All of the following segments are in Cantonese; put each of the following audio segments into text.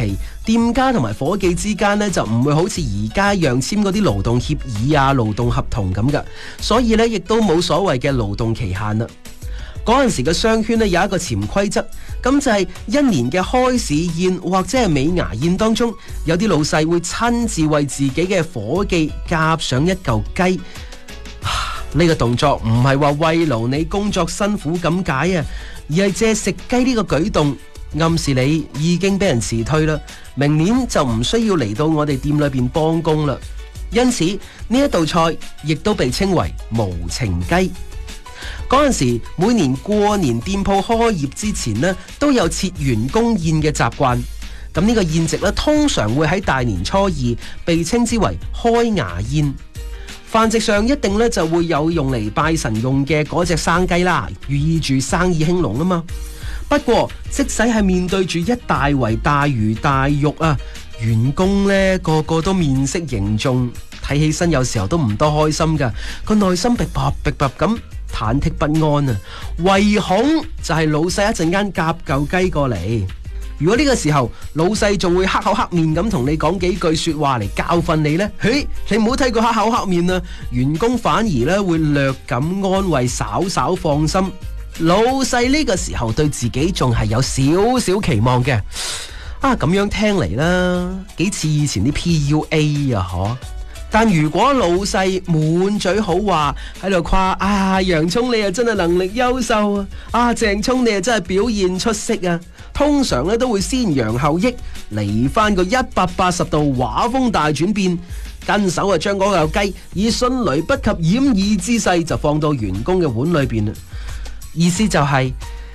期，店家同埋伙計之間呢，就唔會好似而家一樣簽嗰啲勞動協議啊、勞動合同咁噶，所以呢，亦都冇所謂嘅勞動期限啦。嗰陣時嘅商圈呢，有一個潛規則，咁就係一年嘅開市宴或者係尾牙宴當中，有啲老細會親自為自己嘅伙計夾上一嚿雞。呢個動作唔係話慰勞你工作辛苦咁解啊，而係借食雞呢個舉動暗示你已經俾人辭退啦，明年就唔需要嚟到我哋店裏邊幫工啦。因此呢一道菜亦都被稱為無情雞。嗰陣時每年過年店鋪開業之前呢，都有設員工宴嘅習慣。咁呢個宴席呢，通常會喺大年初二，被稱之為開牙宴。飯席上一定呢就會有用嚟拜神用嘅嗰隻生雞啦，寓意住生意興隆啊嘛。不過即使係面對住一大圍大魚大肉啊，員工呢個個都面色凝重，睇起身有時候都唔多開心噶，個內心逼迫咁忐忑不安啊，唯恐就係老細一陣間夾嚿雞過嚟。如果呢個時候老細仲會黑口黑面咁同你講幾句說話嚟教訓你呢，你唔好睇佢黑口黑面啊，員工反而呢會略感安慰，稍稍放心。老細呢個時候對自己仲係有少少期望嘅。咁樣聽嚟啦，幾似以前啲 PUA 啊嗬。但如果老細滿嘴好話喺度誇洋蔥你真係能力優秀啊，鄭蔥你真係表現出色啊，通常咧都會先揚後抑，嚟翻個180度畫風大轉變，跟手將嗰嚿雞以迅雷不及掩耳之勢就放到員工嘅碗裏邊啦。意思就係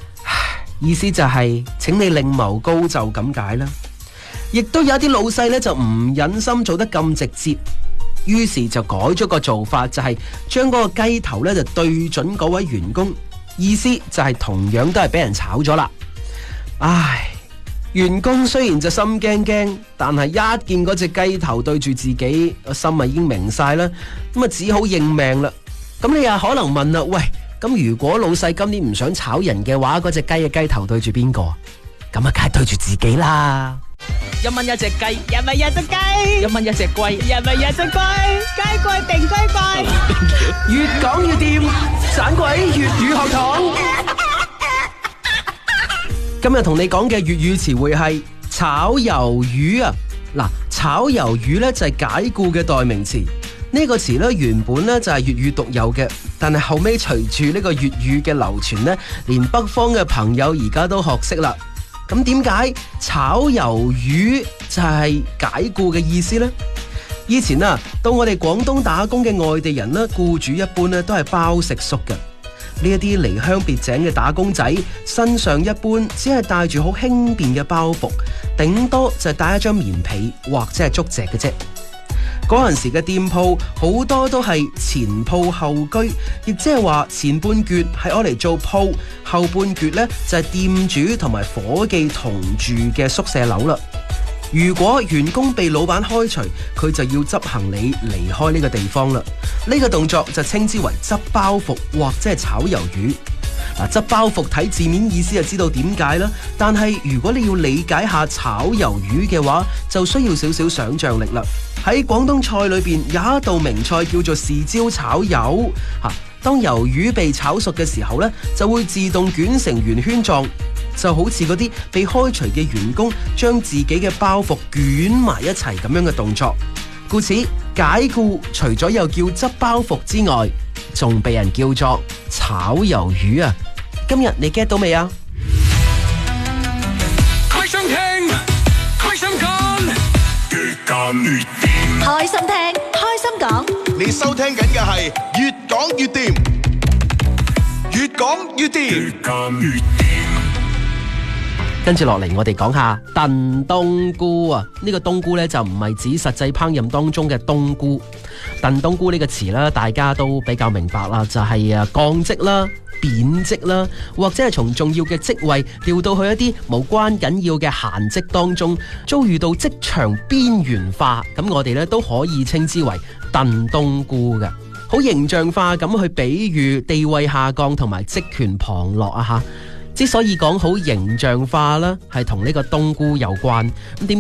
請你另謀高就咁解啦。亦都有一啲老細咧就唔忍心做得咁直接，於是就改咗個做法，就係將嗰個雞頭咧就對準嗰位員工，意思就係同樣都係俾人炒咗啦。員工雖然就心驚驚，但係一見嗰隻雞頭對住自己，心咪已經明晒啦，咁啊只好認命啦。咁你又可能問啦，喂，咁如果老細今年唔想炒人嘅話，嗰隻雞嘅雞頭對住邊個？咁啊梗係對住自己啦。 1蚊一隻雞，人咪一隻雞；1蚊一隻龜，人咪一隻龜。雞貴定龜貴， 越講越掂，盞鬼粵語學堂。今日同你講嘅粵語詞彙係炒魷魚啊！嗱，炒魷魚呢就係解僱嘅代名詞。呢個詞呢原本呢就係粵語獨有嘅，但係後尾隨住呢個粵語嘅流傳呢，連北方嘅朋友而家都學識啦。咁點解炒魷魚就係解僱嘅意思呢？以前啊，到我哋廣東打工嘅外地人呢，僱主一般呢都係包食宿嘅。呢一啲離鄉別井嘅打工仔，身上一般只係帶住好輕便嘅包袱，頂多就係帶一張棉被或者係竹席嘅啫。嗰陣時嘅店鋪好多都係前鋪後居，亦即係話前半橛係攞嚟做鋪，後半橛呢就係店主同埋伙計同住嘅宿舍樓啦。如果員工被老闆開除，佢就要執行李離開呢個地方啦。呢個動作就稱之為執包袱或者係炒魷魚。執包袱睇字面意思就知道點解啦，但係如果你要理解下炒魷魚嘅話，就需要少少想像力啦。喺廣東菜裏邊有一道名菜叫做豉椒炒魷。當魷魚被炒熟嘅時候呢，就會自動捲成圓圈狀，就好似嗰啲被開除嘅員工將自己嘅包袱捲埋一齊咁樣嘅動作。故此解僱除咗又叫執包袱之外，仲被人叫做炒魷魚啊！今日你 get 到未啊？ 開心聽，開心講，越講越掂。 開心聽，開心講。 你收聽緊嘅係越講越掂，越講越掂， 越講越掂。 跟住落嚟，我哋講下燉冬菇啊！呢個冬菇呢，就唔係指實際烹飪當中嘅冬菇。燉冬菇呢個詞呢，大家都比較明白啦，就係降職啦、貶職啦，或者係從重要嘅職位調到去一啲無關緊要嘅閒職當中，遭遇到職場邊緣化，咁我哋呢都可以稱之為燉冬菇嘅，好形象化咁去比喻地位下降同埋職權旁落啊吓。之所以講好形象化啦，係同呢個冬菇有關。咁點